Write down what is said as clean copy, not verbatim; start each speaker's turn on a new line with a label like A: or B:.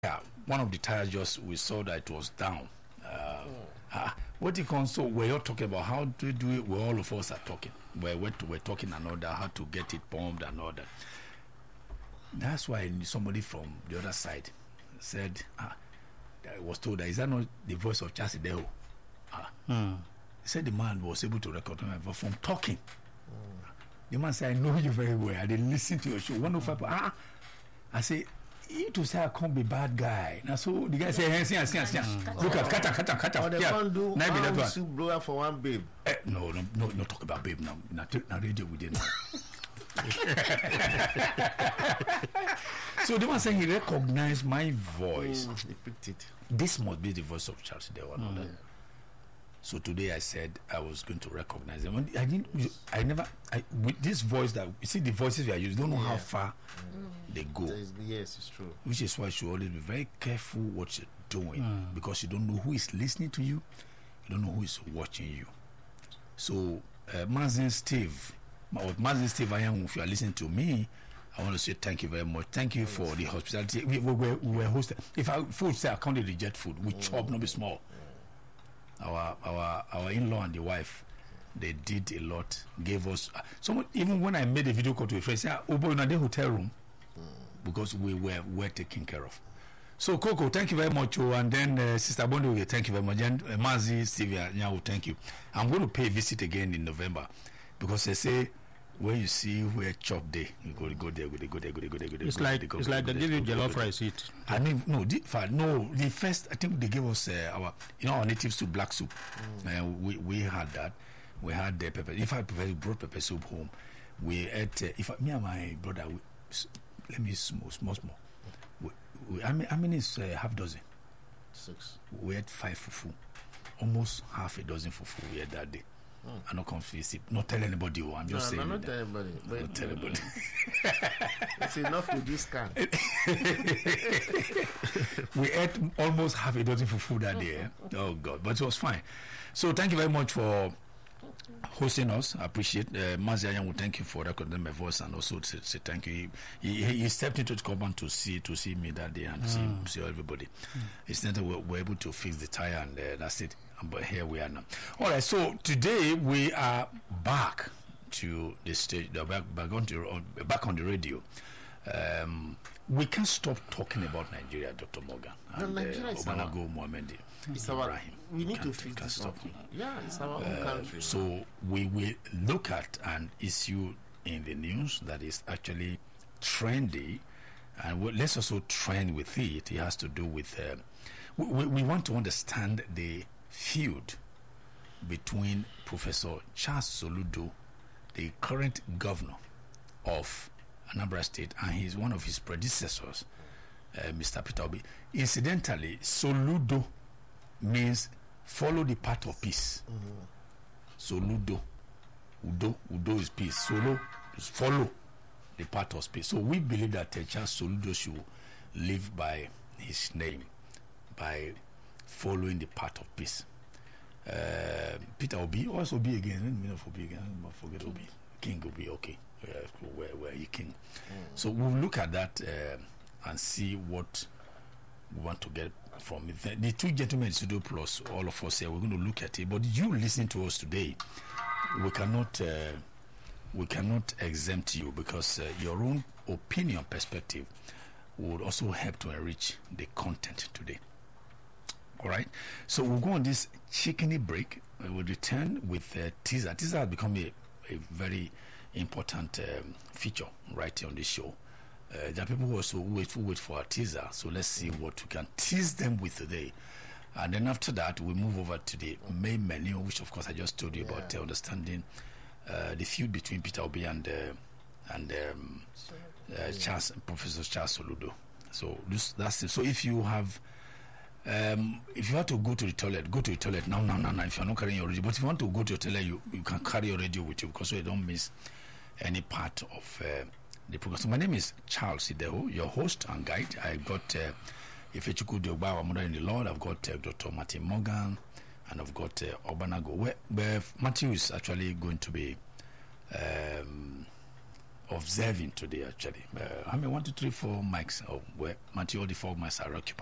A: one of the tires we saw that it was down. What you console where you're talking about how to do it, where all of us are talking, we're talking and all that, how to get it pumped and all that. That's why somebody from the other side said, I was told that is that not the voice of Charles Ideo? He said the man was able to record him from talking. The man said, I know you very well. I didn't listen to your show. 105. I say, you to say I can't be bad guy. Now so the guy say, look at kata.
B: Or they can't do one soup blower for one babe.
A: No, talk about babe now. Now radio we didn't. So the man saying he recognized my voice.
B: He picked it.
A: This must be the voice of Charles Ideo. So today I said I was going to recognize them. With this voice that you see, the voices we are using, don't know how far they go.
B: Yes, it's true.
A: Which is why you should always be very careful what you're doing, because you don't know who is listening to you, you don't know who is watching you. So, Mazin Steve, I am. If you are listening to me, I want to say thank you very much. Thank you for the hospitality. We were hosted. If I food say I can't reject food, we chop, not be small. Our in-law and the wife, they did a lot, gave us someone. Even when I made a video call to a friend, say, "Oh boy, in the hotel room," because we were taken care of. So Coco, thank you very much, and then Sister Bondo, thank you very much, and Mazi, Stevia, thank you. I'm going to pay a visit again in November, because they say when you see where chop day, you go there.
C: It's like they give you jollof rice eat.
A: I mean, the first I think they gave us our native soup, black soup. We had that. We had the pepper. In fact, we brought pepper soup home. We ate. Me and my brother, let me small. How many is half dozen?
B: 6.
A: We had 5 fufu, almost half a dozen fufu we had that day. I'm not confused. Not tell anybody. I'm just saying.
B: Not tell anybody.
A: Not tell anybody.
B: It's enough to do scan.
A: We ate almost half a dozen fufu that day. Oh God! But it was fine. So thank you very much for hosting us. I appreciate Maziayan will thank you for recording my voice, and also to say thank you. He stepped into the compound to see me that day and see everybody. It's not that we're able to fix the tire, and that's it. But here we are now. All right, so today we are back to the stage, back on the radio. We can't stop talking about Nigeria, Dr. Morgan, and Obanago Mohamed Ibrahim.
B: We need to fix this up. Yeah, it's our own country.
A: So we will look at an issue in the news that is actually trendy, and let's also trend with it. It has to do with we want to understand the feud between Professor Charles Soludo, the current governor of Anambra State, and he's one of his predecessors, Mr. Peter Obi. Incidentally, Soludo means follow the path of peace. Soludo, Udo is peace. Solo is follow the path of peace. So we believe that Charles Soludo should live by his name, by following the path of peace. Peter Obi, also Obi again. I forget Obi. King Obi, okay. Where you king. So we'll look at that and see what we want to get from it. The two gentlemen in studio plus all of us here, we're going to look at it. But you listening to us today, we cannot exempt you, because your own opinion, perspective would also help to enrich the content today. All right, so we'll go on this chickeny break. We'll return with teaser. Teaser has become a very important feature right here on this show. There are people who also wait for a teaser, so let's see what we can tease them with today. And then after that, we move over to the main menu, which of course I just told you about, understanding the feud between Peter Obi and Professor Charles Soludo. So that's it. So if you have to go to the toilet now. If you're not carrying your radio, but if you want to go to your toilet, you can carry your radio with you, because so you don't miss any part of the program. So my name is Charles Ideo, your host and guide. I got Ifechuku Diogba, Mother in the Lord. I've got Dr. Martin Morgan, and I've got Obanago. Where Matthew is actually going to be observing today, actually. How many 1, 2, 3, 4 mics? Oh, where Matthew, all the 4 mics are occupied.